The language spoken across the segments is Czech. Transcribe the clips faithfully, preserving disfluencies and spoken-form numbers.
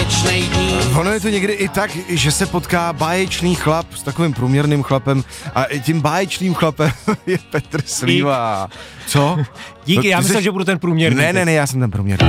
báječnej dní. Ono je to někdy i tak, že se potká báječný chlap s takovým průměrným chlapem a tím báječným chlapem je Petr Sliva. Co? Díky, No, já ty myslím, jsi- že budu ten průměrný. Ne, ne, ne, já jsem ten průměrný.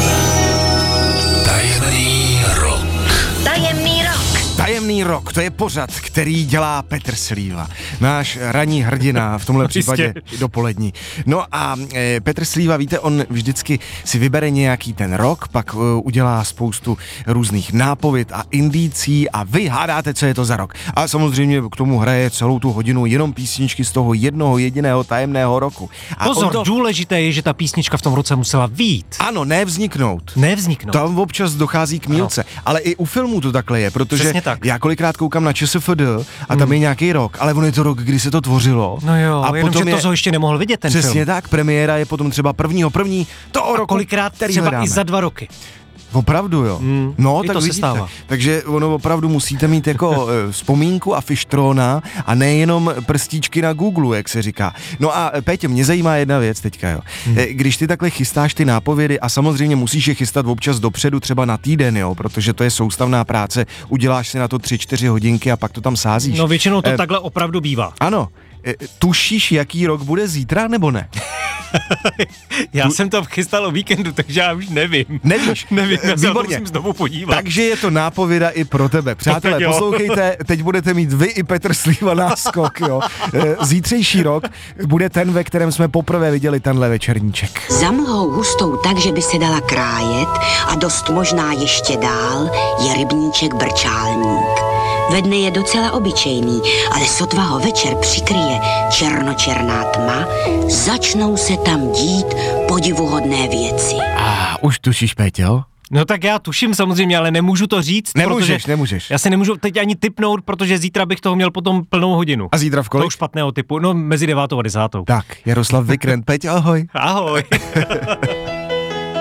Tajemný rok. Tajemný rok. Tajemný rok, to je pořad, který dělá Petr Slíva, náš ranní hrdina, v tomhle případě i dopolední. No a e, Petr Slíva, víte, on vždycky si vybere nějaký ten rok, pak e, udělá spoustu různých nápověd a indicí a vy hádáte, co je to za rok. A samozřejmě k tomu hraje celou tu hodinu jenom písničky z toho jednoho jediného tajemného roku. A Pozor, on to, důležité je, že ta písnička v tom roce musela vít. ano, ne vzniknout. Nevzniknout. Tam občas dochází k mýlce, ale i u filmů to takhle je, protože Přesně tak. já kolikrát koukám na ČSFD a tam je nějaký rok, ale on je to rok, kdy se to tvořilo. No jo, a jenom, že je, to jsi ještě nemohl vidět ten přesně film. tak, premiéra je potom třeba prvního první toho A roku, kolikrát který třeba hledáme. i za dva roky. Opravdu jo. Mm, no, i tak to se vidíte. stává. Takže ono opravdu musíte mít jako e, vzpomínku a fištrona a nejenom prstíčky na Google, jak se říká. No a Pétě, mě zajímá jedna věc teďka, jo. Hmm. E, Když ty takhle chystáš ty nápovědy a samozřejmě musíš je chystat občas dopředu, třeba na týden, jo, protože to je soustavná práce, uděláš si na to tři, čtyři hodinky a pak to tam sázíš. No většinou to E, takhle opravdu bývá. Ano. E, Tušíš, jaký rok bude zítra, nebo ne? Já jsem to chystal o víkendu, takže já už nevím. Nevíš? Nevím, já se na to Výborně. musím znovu podívat. Takže je to nápověda i pro tebe. Přátelé, Tak jo. poslouchejte, teď budete mít vy i Petr Sliva náskok, jo. E, Zítřejší rok bude ten, ve kterém jsme poprvé viděli tenhle večerníček. Za mlhou hustou tak, že by se dala krájet a dost možná ještě dál je rybníček Brčálník. Ve dne je docela obyčejný, ale sotva ho večer přikryje černočerná tma, začnou se tam dít podivuhodné věci. A už tušíš, Péťo? No tak já tuším samozřejmě, ale nemůžu to říct. Nemůžeš, protože nemůžeš. Já se nemůžu teď ani tipnout, protože zítra bych toho měl potom plnou hodinu. A zítra v kolik? Toho špatného typu, no mezi devátou a desátou. Tak, Jaroslav Vikrent, Péťo, ahoj. Ahoj.